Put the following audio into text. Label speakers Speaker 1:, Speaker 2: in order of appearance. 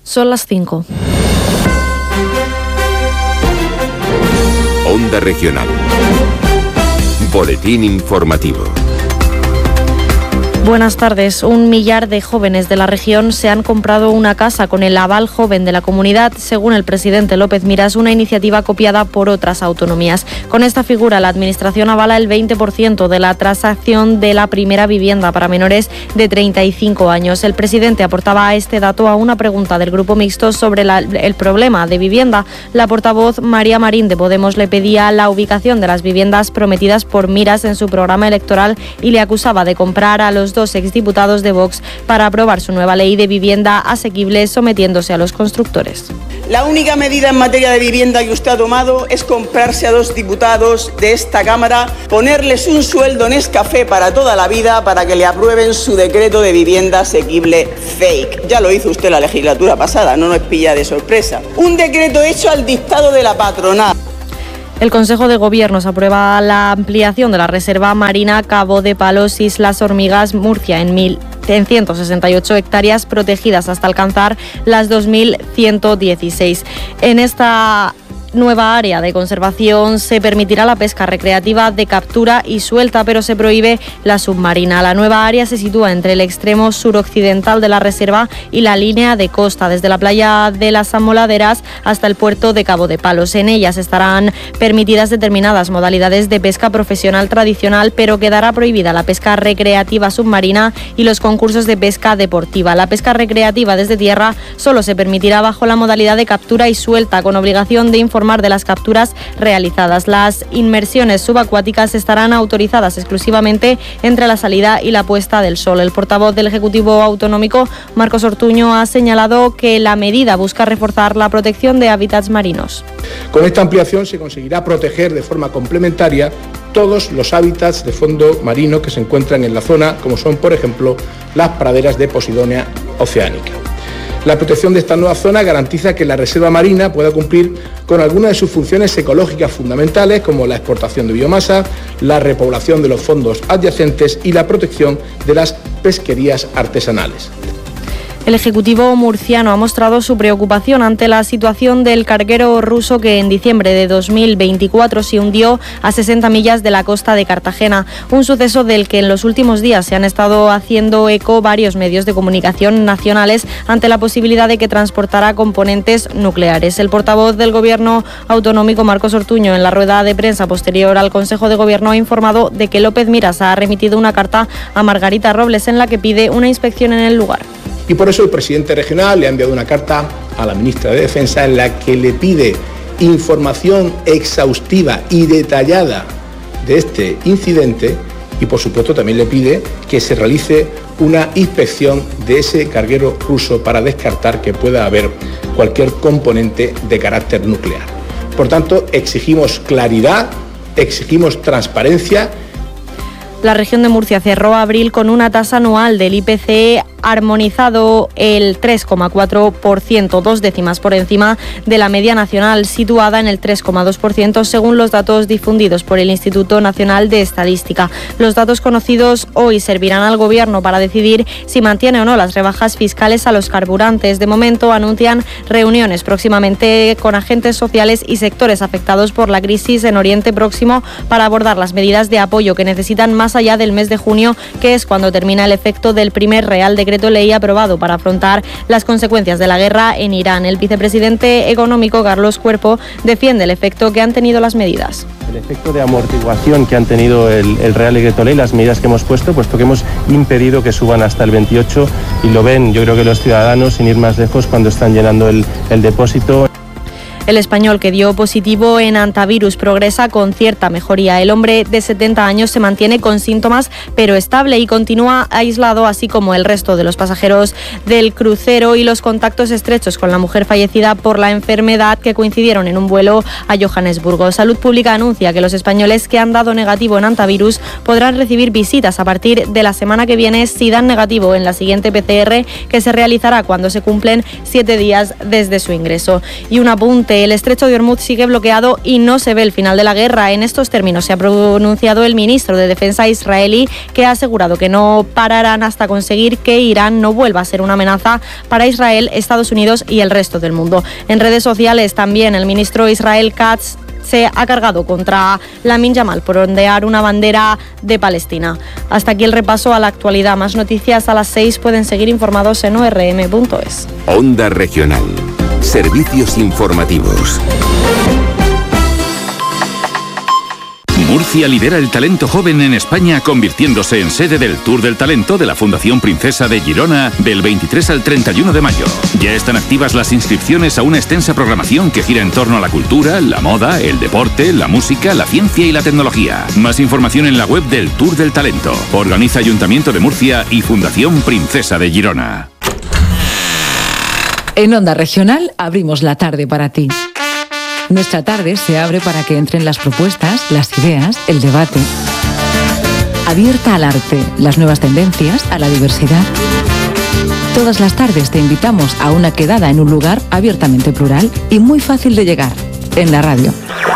Speaker 1: Son las 5.
Speaker 2: Onda Regional. Boletín informativo.
Speaker 1: Buenas tardes. 1 millar de jóvenes de la región se han comprado una casa con el aval joven de la comunidad, según el presidente López Miras, una iniciativa copiada por otras autonomías. Con esta figura, la Administración avala el 20% de la transacción de la primera vivienda para menores de 35 años. El presidente aportaba este dato a una pregunta del Grupo Mixto sobre el problema de vivienda. La portavoz María Marín de Podemos le pedía la ubicación de las viviendas prometidas por Miras en su programa electoral y le acusaba de comprar a los 2 exdiputados de Vox para aprobar su nueva ley de vivienda asequible, sometiéndose a los constructores.
Speaker 3: La única medida en materia de vivienda que usted ha tomado es comprarse a 2 diputados de esta Cámara, ponerles un sueldo en Nescafé para toda la vida para que le aprueben su decreto de vivienda asequible fake. Ya lo hizo usted la legislatura pasada, no nos pilla de sorpresa. Un decreto hecho al dictado de la patronal.
Speaker 1: El Consejo de Gobierno aprueba la ampliación de la Reserva Marina Cabo de Palos, Islas Hormigas, Murcia, en 168 hectáreas protegidas hasta alcanzar las 2.116. En esta nueva área de conservación se permitirá la pesca recreativa de captura y suelta, pero se prohíbe la submarina. La nueva área se sitúa entre el extremo suroccidental de la reserva y la línea de costa, desde la playa de las Amoladeras hasta el puerto de Cabo de Palos. En ellas estarán permitidas determinadas modalidades de pesca profesional tradicional, pero quedará prohibida la pesca recreativa submarina y los concursos de pesca deportiva. La pesca recreativa desde tierra solo se permitirá bajo la modalidad de captura y suelta, con obligación de informar de las capturas realizadas. Las inmersiones subacuáticas estarán autorizadas exclusivamente entre la salida y la puesta del sol. El portavoz del Ejecutivo Autonómico, Marcos Ortuño, ha señalado que la medida busca reforzar la protección de hábitats marinos.
Speaker 4: Con esta ampliación se conseguirá proteger de forma complementaria todos los hábitats de fondo marino que se encuentran en la zona, como son, por ejemplo, las praderas de Posidonia oceánica. La protección de esta nueva zona garantiza que la reserva marina pueda cumplir con algunas de sus funciones ecológicas fundamentales, como la exportación de biomasa, la repoblación de los fondos adyacentes y la protección de las pesquerías artesanales.
Speaker 1: El Ejecutivo murciano ha mostrado su preocupación ante la situación del carguero ruso que en diciembre de 2024 se hundió a 60 millas de la costa de Cartagena, un suceso del que en los últimos días se han estado haciendo eco varios medios de comunicación nacionales ante la posibilidad de que transportara componentes nucleares. El portavoz del Gobierno autonómico, Marcos Ortuño, en la rueda de prensa posterior al Consejo de Gobierno ha informado de que López Miras ha remitido una carta a Margarita Robles en la que pide una inspección en el lugar.
Speaker 4: Y por eso el presidente regional le ha enviado una carta a la ministra de Defensa en la que le pide información exhaustiva y detallada de este incidente y, por supuesto, también le pide que se realice una inspección de ese carguero ruso para descartar que pueda haber cualquier componente de carácter nuclear. Por tanto, exigimos claridad, exigimos transparencia.
Speaker 1: La región de Murcia cerró abril con una tasa anual del IPC armonizado el 3,4%, 2 décimas por encima de la media nacional, situada en el 3,2% según los datos difundidos por el Instituto Nacional de Estadística. Los datos conocidos hoy servirán al Gobierno para decidir si mantiene o no las rebajas fiscales a los carburantes. De momento anuncian reuniones próximamente con agentes sociales y sectores afectados por la crisis en Oriente Próximo para abordar las medidas de apoyo que necesitan más allá del mes de junio, que es cuando termina el efecto del primer Real Decreto Ley aprobado para afrontar las consecuencias de la guerra en Irán. El vicepresidente económico, Carlos Cuerpo, defiende el efecto que han tenido las medidas.
Speaker 5: El efecto de amortiguación que han tenido el Real Decreto Ley, las medidas que hemos puesto, puesto que hemos impedido que suban hasta el 28 y lo ven, yo creo que los ciudadanos, sin ir más lejos, cuando están llenando el depósito.
Speaker 1: El español, que dio positivo en antivirus, progresa con cierta mejoría. El hombre de 70 años se mantiene con síntomas pero estable y continúa aislado, así como el resto de los pasajeros del crucero y los contactos estrechos con la mujer fallecida por la enfermedad que coincidieron en un vuelo a Johannesburgo. Salud Pública anuncia que los españoles que han dado negativo en antivirus podrán recibir visitas a partir de la semana que viene si dan negativo en la siguiente PCR, que se realizará cuando se cumplen 7 días desde su ingreso. Y un apunte Occidente. El estrecho de Hormuz sigue bloqueado y no se ve el final de la guerra. En estos términos se ha pronunciado el ministro de Defensa israelí, que ha asegurado que no pararán hasta conseguir que Irán no vuelva a ser una amenaza para Israel, Estados Unidos y el resto del mundo. En redes sociales también el ministro Israel Katz se ha cargado contra Lamin Yamal por ondear una bandera de Palestina. Hasta aquí el repaso a la actualidad. Más noticias a las 6 pueden seguir informados en orm.es.
Speaker 2: Onda Regional. Servicios informativos. Murcia lidera el talento joven en España, convirtiéndose en sede del Tour del Talento de la Fundación Princesa de Girona del 23 al 31 de mayo. Ya están activas las inscripciones a una extensa programación que gira en torno a la cultura, la moda, el deporte, la música, la ciencia y la tecnología. Más información en la web del Tour del Talento. Organiza Ayuntamiento de Murcia y Fundación Princesa de Girona.
Speaker 6: En Onda Regional abrimos la tarde para ti. Nuestra tarde se abre para que entren las propuestas, las ideas, el debate. Abierta al arte, las nuevas tendencias, a la diversidad. Todas las tardes te invitamos a una quedada en un lugar abiertamente plural y muy fácil de llegar, en la radio.